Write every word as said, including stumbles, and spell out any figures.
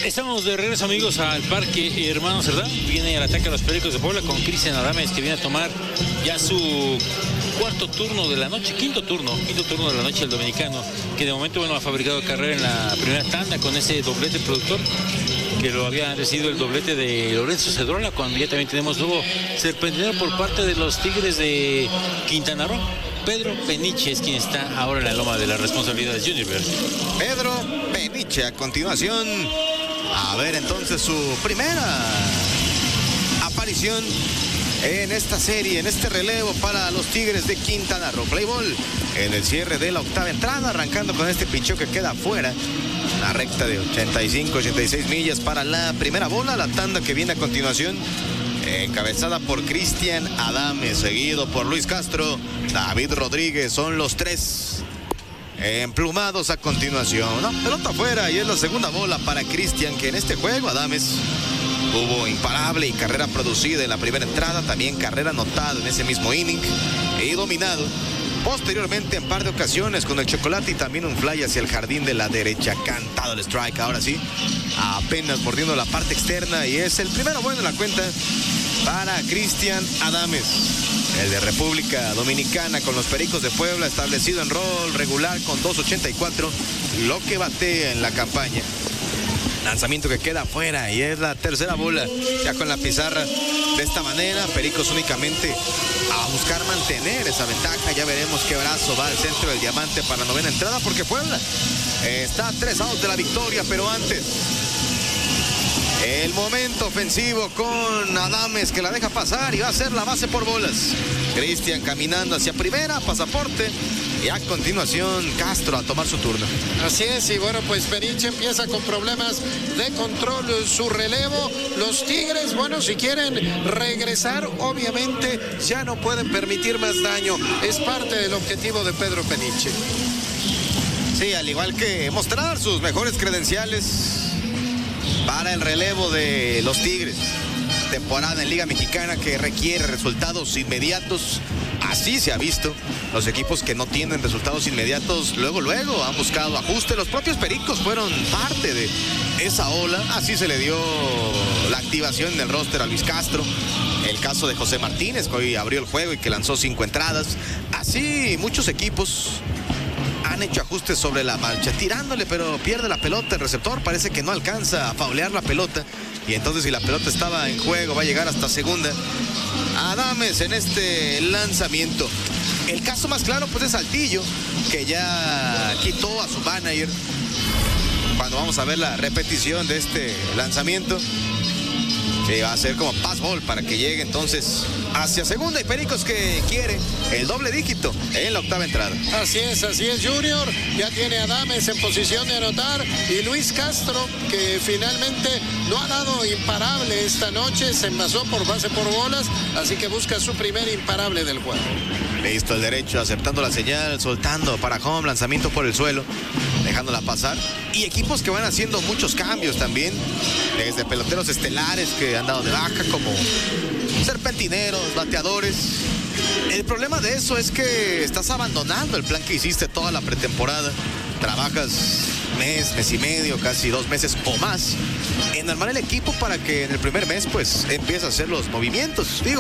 Estamos de regreso, amigos, al Parque Hermano Cerdán. Viene al ataque a los Pericos de Puebla con Cristian Adames, que viene a tomar ya su cuarto turno de la noche, quinto turno, quinto turno de la noche, el dominicano, que de momento, bueno, ha fabricado carrera en la primera tanda con ese doblete productor, que lo había recibido el doblete de Lorenzo Cedrola, cuando ya también tenemos nuevo serpentinero por parte de los Tigres de Quintana Roo. Pedro Peniche es quien está ahora en la loma de las responsabilidades Junior. Pedro Peniche, a continuación, a ver entonces su primera aparición en esta serie, en este relevo para los Tigres de Quintana Roo. Play ball en el cierre de la octava entrada, arrancando con este pincheo que queda afuera. La recta de ochenta y cinco, ochenta y seis millas para la primera bola. La tanda que viene a continuación, encabezada por Cristian Adames, seguido por Luis Castro, David Rodríguez. Son los tres emplumados a continuación. No, pelota afuera y es la segunda bola para Cristian, que en este juego Adames tuvo imparable y carrera producida en la primera entrada, también carrera anotada en ese mismo inning y dominado posteriormente en par de ocasiones con el chocolate y también un fly hacia el jardín de la derecha. Cantado el strike, ahora sí, apenas mordiendo la parte externa, y es el primero bueno en la cuenta para Cristian Adames, el de República Dominicana con los Pericos de Puebla, establecido en rol regular con dos ochenta y cuatro, lo que batea en la campaña. Lanzamiento que queda afuera y es la tercera bola ya con la pizarra. De esta manera, Pericos únicamente a buscar mantener esa ventaja. Ya veremos qué brazo va al centro del diamante para la novena entrada, porque Puebla está a tres outs de la victoria. Pero antes, el momento ofensivo con Adames, que la deja pasar y va a ser la base por bolas. Cristian caminando hacia primera, pasaporte. Y a continuación Castro a tomar su turno. Así es, y bueno, pues Peniche empieza con problemas de control su relevo. Los Tigres, bueno, si quieren regresar, obviamente ya no pueden permitir más daño. Es parte del objetivo de Pedro Peniche. Sí, al igual que mostrar sus mejores credenciales para el relevo de los Tigres. Temporada en Liga Mexicana que requiere resultados inmediatos. Así se ha visto. Los equipos que no tienen resultados inmediatos, luego, luego han buscado ajuste. Los propios Pericos fueron parte de esa ola. Así se le dio la activación en el roster a Luis Castro. El caso de José Martínez, que hoy abrió el juego y que lanzó cinco entradas. Así muchos equipos han hecho ajustes sobre la marcha, tirándole, pero pierde la pelota el receptor. Parece que no alcanza a faulear la pelota. Y entonces, si la pelota estaba en juego, va a llegar hasta segunda. Adames en este lanzamiento. El caso más claro, pues, es Saltillo, que ya quitó a su manager. Cuando vamos a ver la repetición de este lanzamiento, que va a ser como pass ball para que llegue entonces hacia segunda, y Pericos que quiere el doble dígito en la octava entrada. Así es, así es, Junior. Ya tiene a Adames en posición de anotar, y Luis Castro, que finalmente no ha dado imparable esta noche, se envasó por base por bolas, así que busca su primer imparable del juego. Listo el derecho, aceptando la señal, soltando para home, lanzamiento por el suelo, dejándola pasar. Y equipos que van haciendo muchos cambios también, desde peloteros estelares que han dado de baja, como serpentineros, bateadores. El problema de eso es que estás abandonando el plan que hiciste toda la pretemporada. Trabajas mes, mes y medio, casi dos meses o más en armar el equipo para que en el primer mes pues empiece a hacer los movimientos. Digo,